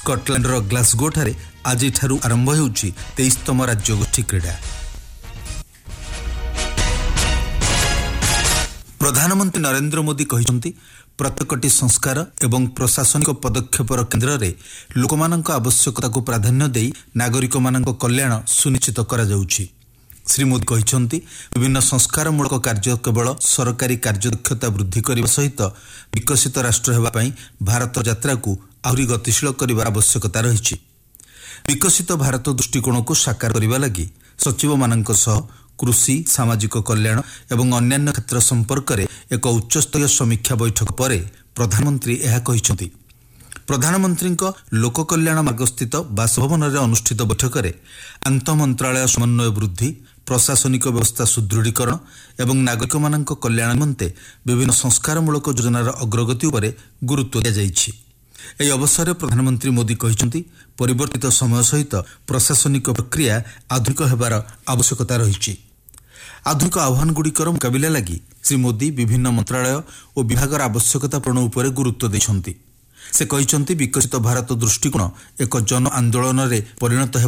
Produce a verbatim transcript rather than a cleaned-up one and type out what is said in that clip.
ସ୍କଟଲ୍ୟାଣ୍ଡର ଗ୍ଲାସଗୋଠାରେ ଆଜିଠାରୁ ଆରମ୍ଭ ହେଉଛି ତେଇଶତମ ରାଜ୍ୟଗୋଷ୍ଠୀ କ୍ରୀଡ଼ା। ପ୍ରଧାନମନ୍ତ୍ରୀ ନରେନ୍ଦ୍ର ମୋଦି କହିଛନ୍ତି ପ୍ରତ୍ୟେକଟି ସଂସ୍କାର ଏବଂ ପ୍ରଶାସନିକ ପଦକ୍ଷେପର କେନ୍ଦ୍ରରେ ଲୋକମାନଙ୍କ ଆବଶ୍ୟକତାକୁ ପ୍ରାଧାନ୍ୟ ଦେଇ ନାଗରିକମାନଙ୍କ କଲ୍ୟାଣ ସୁନିଶ୍ଚିତ କରାଯାଉଛି। ଶ୍ରୀ ମୋଦି କହିଛନ୍ତି ବିଭିନ୍ନ ସଂସ୍କାରମୂଳକ କାର୍ଯ୍ୟ କେବଳ ସରକାରୀ କାର୍ଯ୍ୟଦକ୍ଷତା ବୃଦ୍ଧି କରିବା ସହିତ ବିକଶିତ ରାଷ୍ଟ୍ର ହେବା ପାଇଁ ଭାରତ ଯାତ୍ରାକୁ ଆହୁରି ଗତିଶୀଳ କରିବାର ଆବଶ୍ୟକତା ରହିଛି। ବିକଶିତ ଭାରତ ଦୃଷ୍ଟିକୋଣକୁ ସାକାର କରିବା ଲାଗି ସଚିବମାନଙ୍କ ସହ କୃଷି, ସାମାଜିକ କଲ୍ୟାଣ ଏବଂ ଅନ୍ୟାନ୍ୟ କ୍ଷେତ୍ର ସମ୍ପର୍କରେ ଏକ ଉଚ୍ଚସ୍ତରୀୟ ସମୀକ୍ଷା ବୈଠକ ପରେ ପ୍ରଧାନମନ୍ତ୍ରୀ ଏହା କହିଛନ୍ତି। ପ୍ରଧାନମନ୍ତ୍ରୀଙ୍କ ଲୋକକଲ୍ୟାଣ ମାର୍ଗସ୍ଥିତ ବାସଭବନରେ ଅନୁଷ୍ଠିତ ବୈଠକରେ ଆନ୍ତଃମନ୍ତ୍ରାଳୟ ସମନ୍ୱୟ ବୃଦ୍ଧି, ପ୍ରଶାସନିକ ବ୍ୟବସ୍ଥା ସୁଦୃଢ଼ୀକରଣ ଏବଂ ନାଗରିକମାନଙ୍କ କଲ୍ୟାଣ ନିମନ୍ତେ ବିଭିନ୍ନ ସଂସ୍କାରମୂଳକ ଯୋଜନାର ଅଗ୍ରଗତି ଉପରେ ଗୁରୁତ୍ୱ ଦିଆଯାଇଛି। ଏହି ଅବସରରେ ପ୍ରଧାନମନ୍ତ୍ରୀ ମୋଦି କହିଛନ୍ତି ପରିବର୍ତ୍ତିତ ସମୟ ସହିତ ପ୍ରଶାସନିକ ପ୍ରକ୍ରିୟା ଆଧୁନିକ ହେବାର ଆବଶ୍ୟକତା ରହିଛି। ଆଧୁନିକ ଆହ୍ୱାନଗୁଡ଼ିକର ମୁକାବିଲା ଲାଗି ଶ୍ରୀ ମୋଦି ବିଭିନ୍ନ ମନ୍ତ୍ରାଳୟ ଓ ବିଭାଗର ଆବଶ୍ୟକତା ପୂରଣ ଉପରେ ଗୁରୁତ୍ୱ ଦେଇଛନ୍ତି। ସେ କହିଛନ୍ତି ବିକଶିତ ଭାରତ ଦୃଷ୍ଟିକୋଣ ଏକ ଜନ ଆନ୍ଦୋଳନରେ ପରିଣତ